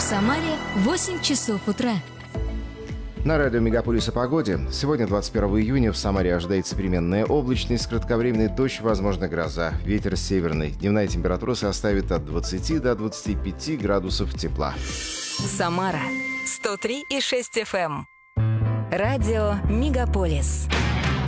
Самаре 8 часов утра. На радио «Мегаполис» о погоде. Сегодня, 21 июня, в Самаре ожидается переменная облачность, кратковременный дождь, возможно, гроза. Ветер северный. Дневная температура составит от 20 до 25 градусов тепла. Самара 103,6 FM. Радио «Мегаполис».